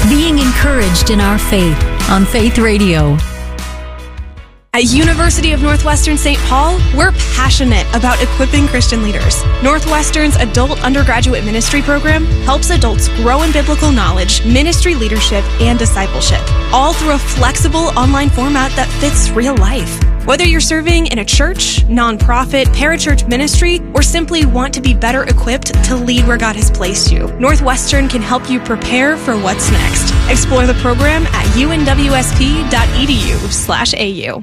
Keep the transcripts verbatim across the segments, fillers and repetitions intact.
being encouraged in our faith on Faith Radio. At University of Northwestern Saint Paul, we're passionate about equipping Christian leaders. Northwestern's adult undergraduate ministry program helps adults grow in biblical knowledge, ministry leadership, and discipleship, all through a flexible online format that fits real life. Whether you're serving in a church, nonprofit, parachurch ministry, or simply want to be better equipped to lead where God has placed you, Northwestern can help you prepare for what's next. Explore the program at unwsp.edu slash AU.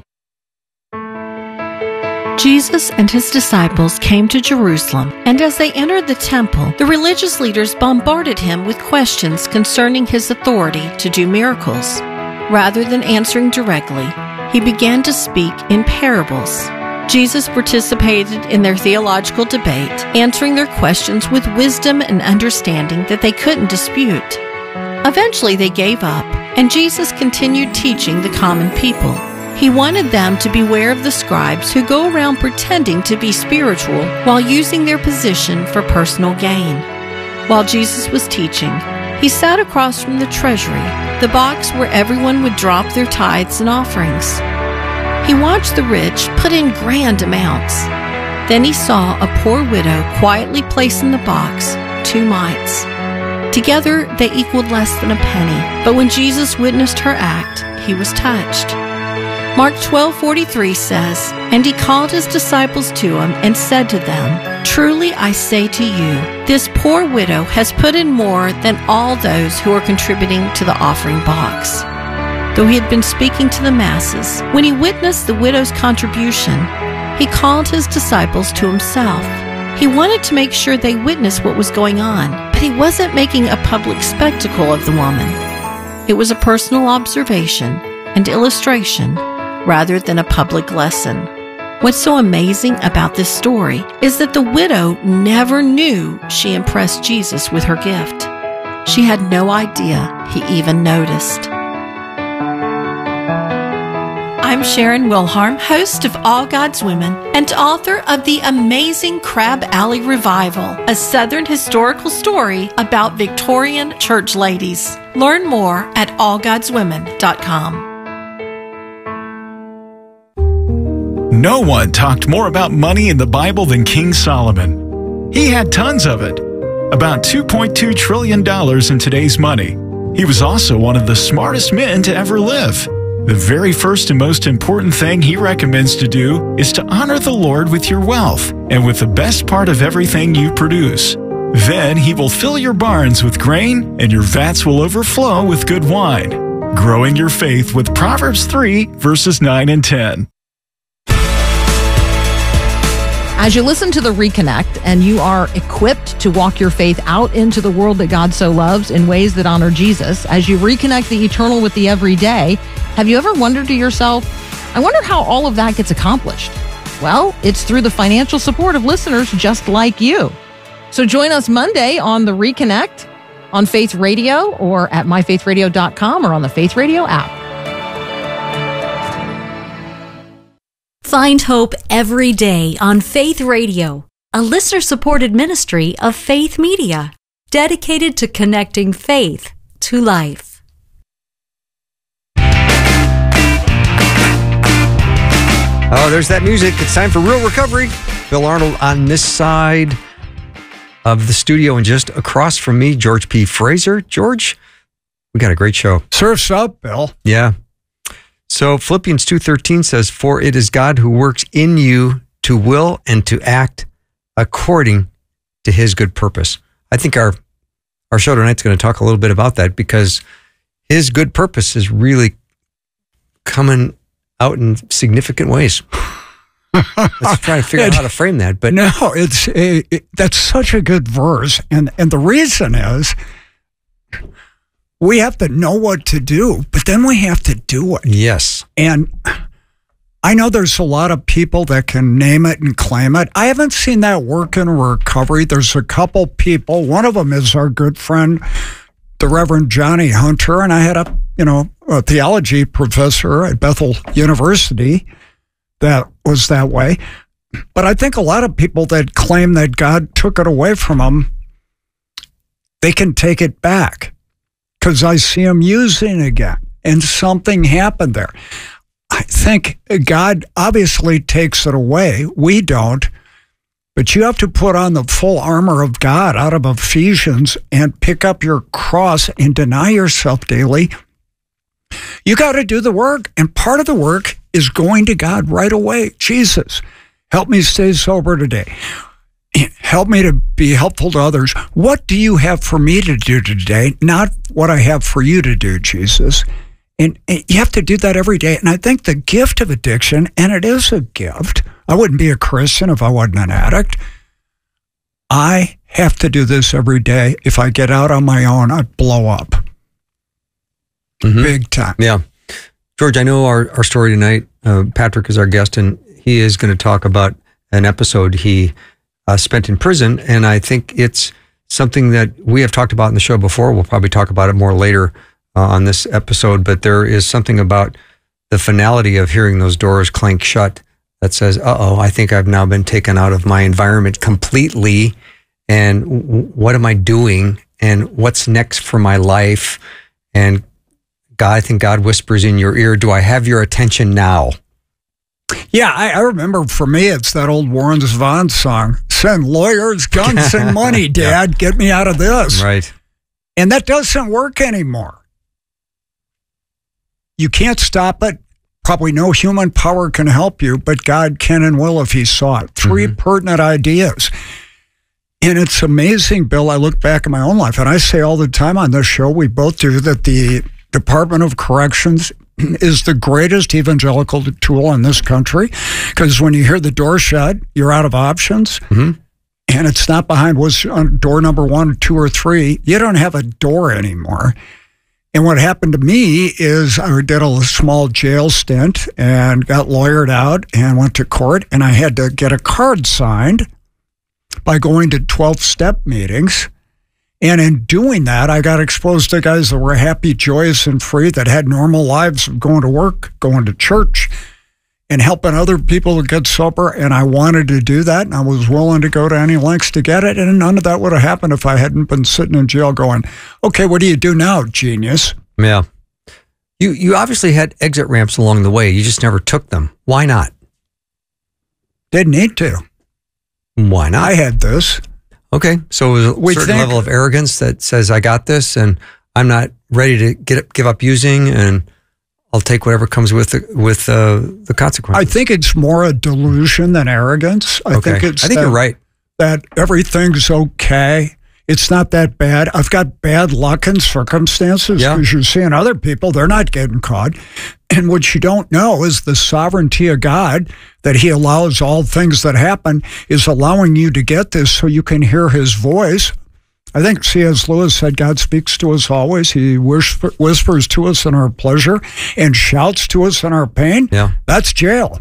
Jesus and his disciples came to Jerusalem, and as they entered the temple, the religious leaders bombarded him with questions concerning his authority to do miracles. Rather than answering directly, he began to speak in parables. Jesus participated in their theological debate, answering their questions with wisdom and understanding that they couldn't dispute. Eventually they gave up, and Jesus continued teaching the common people. He wanted them to beware of the scribes who go around pretending to be spiritual while using their position for personal gain. While Jesus was teaching, he sat across from the treasury, the box where everyone would drop their tithes and offerings. He watched the rich put in grand amounts. Then he saw a poor widow quietly place in the box two mites. Together they equaled less than a penny, but when Jesus witnessed her act, he was touched. Mark twelve forty-three says, "And he called his disciples to him and said to them, 'Truly I say to you, this poor widow has put in more than all those who are contributing to the offering box.'" Though he had been speaking to the masses, when he witnessed the widow's contribution, he called his disciples to himself. He wanted to make sure they witnessed what was going on, but he wasn't making a public spectacle of the woman. It was a personal observation and illustration rather than a public lesson. What's so amazing about this story is that the widow never knew she impressed Jesus with her gift. She had no idea he even noticed. I'm Sharon Wilharm, host of All God's Women and author of The Amazing Crab Alley Revival, a Southern historical story about Victorian church ladies. Learn more at all gods women dot com. No one talked more about money in the Bible than King Solomon. He had tons of it, about two point two trillion dollars in today's money. He was also one of the smartest men to ever live. The very first and most important thing he recommends to do is to honor the Lord with your wealth and with the best part of everything you produce. Then he will fill your barns with grain and your vats will overflow with good wine. Growing your faith with Proverbs three, verses nine and ten. As you listen to the Reconnect and you are equipped to walk your faith out into the world that God so loves in ways that honor Jesus, as you reconnect the eternal with the everyday, have you ever wondered to yourself, I wonder how all of that gets accomplished? Well, it's through the financial support of listeners just like you. So join us Monday on the Reconnect on Faith Radio or at my faith radio dot com or on the Faith Radio app. Find hope every day on Faith Radio, a listener-supported ministry of Faith Media, dedicated to connecting faith to life. Oh, there's that music. It's time for Real Recovery. Bill Arnold on this side of the studio and just across from me, George P. Fraser. George, we got a great show. Surf's up, Bill. Yeah. So Philippians two thirteen says, "For it is God who works in you to will and to act according to his good purpose." I think our our show tonight's going to talk a little bit about that because his good purpose is really coming out in significant ways. Let's try to figure out how to frame that. But no, it's a, it, that's such a good verse, and and the reason is we have to know what to do, but then we have to do it. Yes. And I know there's a lot of people that can name it and claim it. I haven't seen that work in recovery. There's a couple people. One of them is our good friend, the Reverend Johnny Hunter, and I had a, you know, a theology professor at Bethel University that was that way. But I think a lot of people that claim that God took it away from them, they can take it back. because I see him using again. And something happened there. I think God obviously takes it away. We don't. But you have to put on the full armor of God out of Ephesians and pick up your cross and deny yourself daily. You got to do the work. And part of the work is going to God right away. Jesus, help me stay sober today. Help me to be helpful to others. What do you have for me to do today? Not what I have for you to do, Jesus. And, and you have to do that every day. And I think the gift of addiction, and it is a gift. I wouldn't be a Christian if I wasn't an addict. I have to do this every day. If I get out on my own, I blow up. Mm-hmm. Big time. Yeah. George, I know our, our story tonight, uh, Patrick is our guest, and he is going to talk about an episode he uh, spent in prison. And I think it's something that we have talked about in the show before. We'll probably talk about it more later uh, on this episode, but there is something about the finality of hearing those doors clank shut that says, uh-oh, I think I've now been taken out of my environment completely. And w- what am I doing? And what's next for my life? And God, I think God whispers in your ear, do I have your attention now? Yeah, I, I remember for me, it's that old Warren Zevon song, send lawyers, guns, and money, Dad, yeah. Get me out of this. Right. And that doesn't work anymore. You can't stop it. Probably no human power can help you, but God can and will if he sought. Three mm-hmm. pertinent ideas. And it's amazing, Bill, I look back at my own life, and I say all the time on this show, we both do, that the Department of Corrections is the greatest evangelical tool in this country, because when you hear the door shut, you're out of options. Mm-hmm. And it's not behind what's on door number one, two, or three. You don't have a door anymore. And what happened to me is I did a small jail stint and got lawyered out and went to court, and I had to get a card signed by going to twelve-step meetings. And in doing that, I got exposed to guys that were happy, joyous, and free, that had normal lives of going to work, going to church, and helping other people to get sober. And I wanted to do that, and I was willing to go to any lengths to get it. And none of that would have happened if I hadn't been sitting in jail going, okay, what do you do now, genius? Yeah. You, you obviously had exit ramps along the way. You just never took them. Why not? Didn't need to. Why not? I had this. Okay, so it was a we certain think, level of arrogance that says, I got this, and I'm not ready to get give up using, and I'll take whatever comes with the, with uh, the consequences. I think it's more a delusion than arrogance. I okay. think it's I think that, you're right. That everything's okay. It's not that bad. I've got bad luck in circumstances because yeah. you're seeing other people, they're not getting caught. And what you don't know is the sovereignty of God, that he allows all things that happen, is allowing you to get this so you can hear his voice. I think C S Lewis said God speaks to us always. He whisper, whispers to us in our pleasure and shouts to us in our pain. Yeah. That's jail.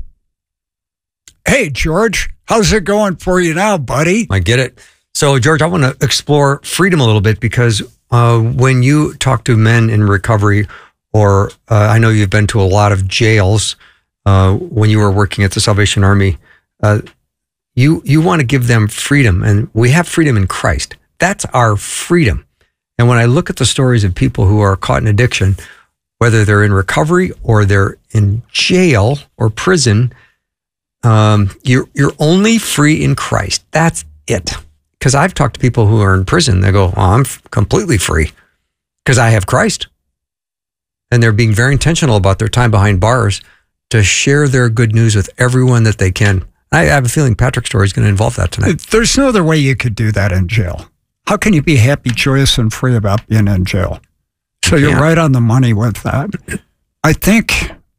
Hey, George, how's it going for you now, buddy? I get it. So, George, I want to explore freedom a little bit, because uh, when you talk to men in recovery, or uh, I know you've been to a lot of jails uh, when you were working at the Salvation Army, uh, you you want to give them freedom, and we have freedom in Christ. That's our freedom. And when I look at the stories of people who are caught in addiction, whether they're in recovery or they're in jail or prison, um, you're you're only free in Christ. That's it. Because I've talked to people who are in prison, they go, oh, I'm f- completely free because I have Christ. And they're being very intentional about their time behind bars to share their good news with everyone that they can. I have a feeling Patrick's story is going to involve that tonight. There's no other way you could do that in jail. How can you be happy, joyous, and free about being in jail? So you you're right on the money with that. I think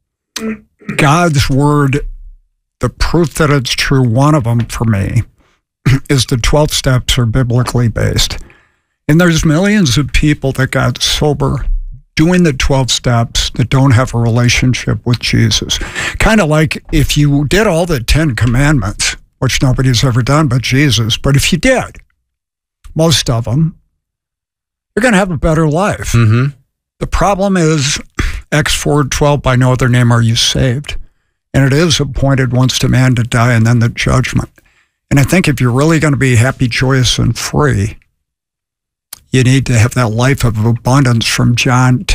God's word, the proof that it's true, one of them for me, is the twelve steps are biblically based. And there's millions of people that got sober doing the twelve steps that don't have a relationship with Jesus. Kind of like if you did all the Ten Commandments, which nobody's ever done but Jesus, but if you did, most of them, you're going to have a better life. Mm-hmm. The problem is, Acts four twelve, by no other name are you saved. And it is appointed once to man to die and then the judgment. And I think if you're really going to be happy, joyous, and free, you need to have that life of abundance from John